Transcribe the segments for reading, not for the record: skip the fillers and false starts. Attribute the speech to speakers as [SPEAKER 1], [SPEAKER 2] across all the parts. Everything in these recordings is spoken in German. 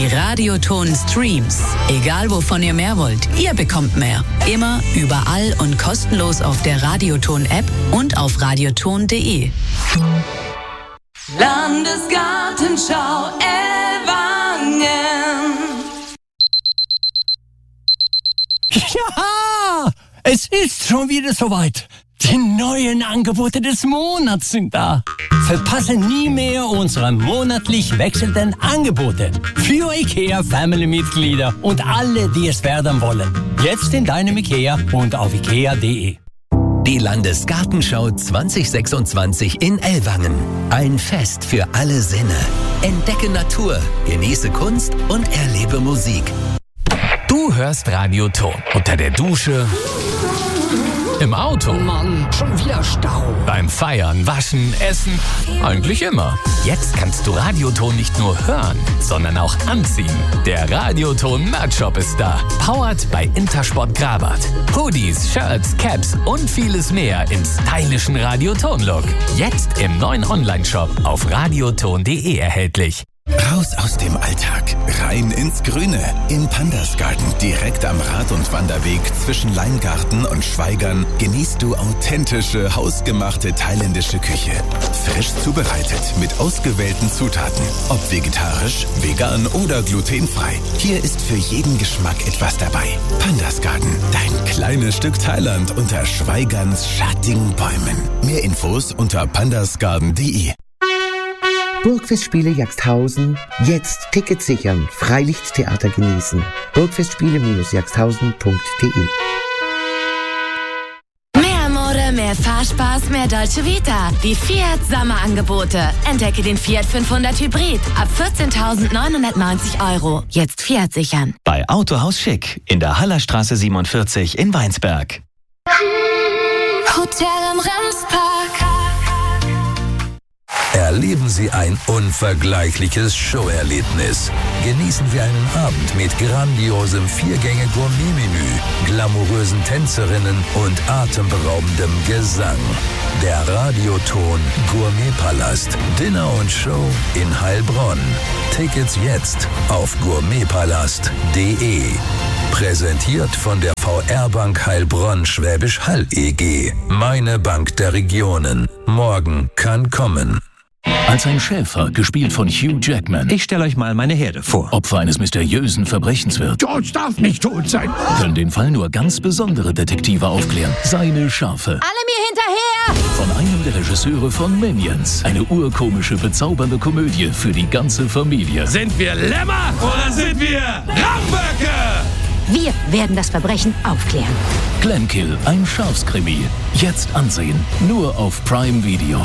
[SPEAKER 1] Radioton Streams. Egal wovon ihr mehr wollt, ihr bekommt mehr. Immer, überall und kostenlos auf der Radioton-App und auf radioton.de.
[SPEAKER 2] Landesgartenschau Ellwangen.
[SPEAKER 3] Ja, es ist schon wieder soweit. Die neuen Angebote des Monats sind da. Verpasse nie mehr unsere monatlich wechselnden Angebote für IKEA-Family-Mitglieder und alle, die es werden wollen. Jetzt in deinem IKEA und auf ikea.de.
[SPEAKER 4] Die Landesgartenschau 2026 in Ellwangen. Ein Fest für alle Sinne. Entdecke Natur, genieße Kunst und erlebe Musik. Du hörst Radioton unter der Dusche, im Auto.
[SPEAKER 3] Mann, schon wieder Stau.
[SPEAKER 4] Beim Feiern, Waschen, Essen, eigentlich immer. Jetzt kannst du Radioton nicht nur hören, sondern auch anziehen. Der Radioton Merch Shop ist da. Powered bei Intersport Grabat. Hoodies, Shirts, Caps und vieles mehr im stylischen Radioton-Look. Jetzt im neuen Online-Shop auf radioton.de erhältlich.
[SPEAKER 5] Raus aus dem Alltag, rein ins Grüne. Im Pandasgarten, direkt am Rad- und Wanderweg zwischen Leingarten und Schweigern, genießt du authentische, hausgemachte thailändische Küche. Frisch zubereitet, mit ausgewählten Zutaten. Ob vegetarisch, vegan oder glutenfrei. Hier ist für jeden Geschmack etwas dabei. Pandasgarten, dein kleines Stück Thailand unter Schweigerns schattigen Bäumen. Mehr Infos unter pandasgarten.de.
[SPEAKER 6] Burgfestspiele Jagsthausen. Jetzt Tickets sichern. Freilichttheater genießen. Burgfestspiele-jagsthausen.de.
[SPEAKER 7] Mehr Mode, mehr Fahrspaß, mehr Dolce Vita. Die Fiat Sommerangebote. Entdecke den Fiat 500 Hybrid ab 14.990 €. Jetzt Fiat sichern.
[SPEAKER 8] Bei Autohaus Schick in der Hallerstraße 47 in Weinsberg.
[SPEAKER 7] Hotel im Remspark.
[SPEAKER 9] Erleben Sie ein unvergleichliches Showerlebnis. Genießen Sie einen Abend mit grandiosem 4-Gänge-Gourmet-Menü, glamourösen Tänzerinnen und atemberaubendem Gesang. Der Radioton Gourmetpalast. Dinner und Show in Heilbronn. Tickets jetzt auf gourmetpalast.de. Präsentiert von der VR-Bank Heilbronn Schwäbisch Hall e.G. Meine Bank der Regionen. Morgen kann kommen.
[SPEAKER 10] Als ein Schäfer, gespielt von Hugh Jackman.
[SPEAKER 8] Ich stelle euch mal meine Herde vor.
[SPEAKER 10] Opfer eines mysteriösen Verbrechens wird.
[SPEAKER 11] George darf nicht tot sein.
[SPEAKER 10] Können den Fall nur ganz besondere Detektive aufklären. Seine Schafe.
[SPEAKER 7] Alle mir hinterher!
[SPEAKER 10] Von einem der Regisseure von Minions. Eine urkomische, bezaubernde Komödie für die ganze Familie.
[SPEAKER 11] Sind wir Lämmer oder sind wir Ramböcke?
[SPEAKER 7] Wir werden das Verbrechen aufklären.
[SPEAKER 10] Glenkill, ein Schafskrimi. Jetzt ansehen. Nur auf Prime Video.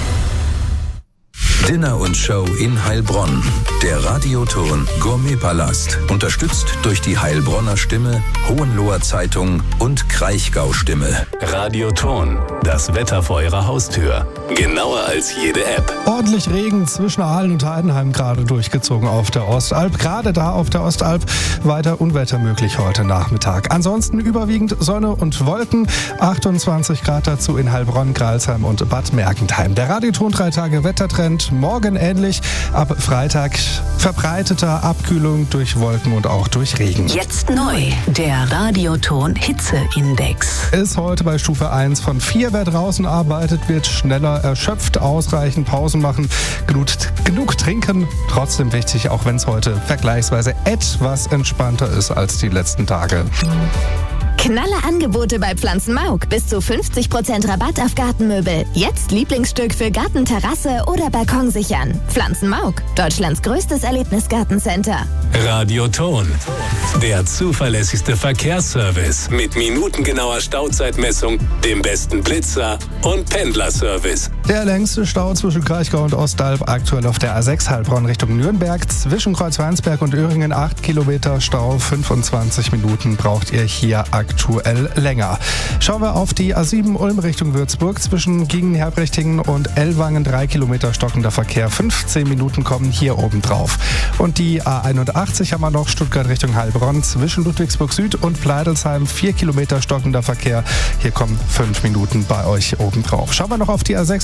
[SPEAKER 9] Dinner und Show in Heilbronn. Der Radioton Gourmetpalast. Unterstützt durch die Heilbronner Stimme, Hohenloher Zeitung und Kraichgau Stimme.
[SPEAKER 4] Radioton, das Wetter vor Ihrer Haustür. Genauer als jede App.
[SPEAKER 12] Ordentlich Regen zwischen Aalen und Heidenheim gerade durchgezogen auf der Ostalb. Gerade da auf der Ostalb weiter Unwetter möglich heute Nachmittag. Ansonsten überwiegend Sonne und Wolken. 28 Grad dazu in Heilbronn, Gralsheim und Bad Mergentheim. Der Radioton 3 Tage Wettertrend. Morgen ähnlich. Ab Freitag verbreiteter Abkühlung durch Wolken und auch durch Regen.
[SPEAKER 1] Jetzt neu, der Radioton Hitzeindex.
[SPEAKER 12] Ist heute bei Stufe 1 von 4. Wer draußen arbeitet, wird schneller erschöpft, ausreichend Pausen machen, genug trinken. Trotzdem wichtig, auch wenn es heute vergleichsweise etwas entspannter ist als die letzten Tage.
[SPEAKER 7] Knalle Angebote bei Pflanzenmauk. Bis zu 50% Rabatt auf Gartenmöbel. Jetzt Lieblingsstück für Garten, Terrasse oder Balkon sichern. Pflanzenmauk, Deutschlands größtes Erlebnisgartencenter.
[SPEAKER 4] Radioton, der zuverlässigste Verkehrsservice mit minutengenauer Stauzeitmessung, dem besten Blitzer und Pendlerservice.
[SPEAKER 12] Der längste Stau zwischen Kraichgau und Ostalb aktuell auf der A6 Heilbronn Richtung Nürnberg. Zwischen Kreuzweinsberg und Öhringen 8 Kilometer Stau. 25 Minuten braucht ihr hier aktuell länger. Schauen wir auf die A7 Ulm Richtung Würzburg. Zwischen Gingen-Herbrichtingen und Ellwangen 3 Kilometer stockender Verkehr. 15 Minuten kommen hier oben drauf. Und die A81 haben wir noch Stuttgart Richtung Heilbronn. Zwischen Ludwigsburg Süd und Pleidelsheim 4 Kilometer stockender Verkehr. Hier kommen 5 Minuten bei euch oben drauf. Schauen wir noch auf die A6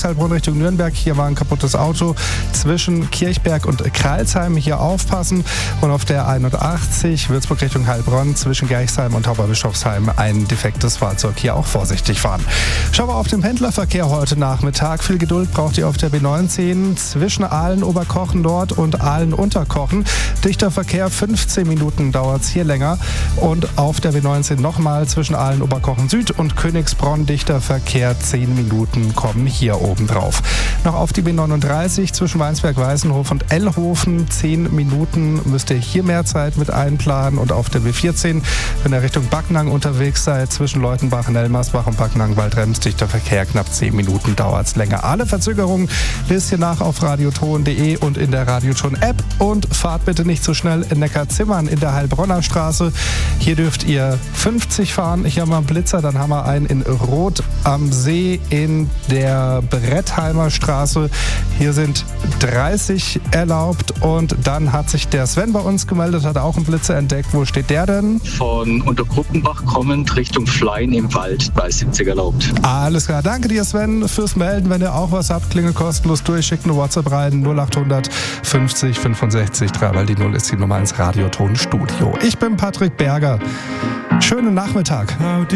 [SPEAKER 12] Heilbronn Richtung Nürnberg. Hier war ein kaputtes Auto zwischen Kirchberg und Kreilsheim. Hier aufpassen. Und auf der 81 Würzburg Richtung Heilbronn zwischen Gerchsheim und Tauberbischofsheim ein defektes Fahrzeug. Hier auch vorsichtig fahren. Schauen wir auf den Pendlerverkehr heute Nachmittag. Viel Geduld braucht ihr auf der B19 zwischen Aalen-Oberkochen Nord und Aalen-Unterkochen. Dichter Verkehr, 15 Minuten dauert es hier länger. Und auf der B19 nochmal zwischen Aalen-Oberkochen Süd und Königsbronn dichter Verkehr, 10 Minuten kommen hier oben drauf. Noch auf die B39 zwischen Weinsberg-Weißenhof und Ellhofen, 10 Minuten müsst ihr hier mehr Zeit mit einplanen. Und auf der B14, wenn ihr Richtung Backnang unterwegs seid, zwischen Leutenbach, Nelmersbach und Backnang-Waldrems, dichter Verkehr, knapp 10 Minuten dauert es länger. Alle Verzögerungen lest ihr nach auf radioton.de und in der Radioton-App. Und fahrt bitte nicht so schnell in Neckarzimmern in der Heilbronner Straße. Hier dürft ihr 50 fahren. Hier haben wir einen Blitzer, dann haben wir einen in Rot am See in der Brettheimer Straße. Hier sind 30 erlaubt und dann hat sich der Sven bei uns gemeldet, hat auch einen Blitzer entdeckt. Wo steht der denn?
[SPEAKER 13] Von Untergruppenbach kommend Richtung Flein im Wald bei 70 erlaubt.
[SPEAKER 12] Alles klar, danke dir Sven fürs Melden. Wenn ihr auch was habt, klingelt kostenlos durch, schickt eine WhatsApp rein, 0800 50 65 3, weil die 0 ist die Nummer ins Radioton Studio. Ich bin Patrick Berger. Schönen Nachmittag.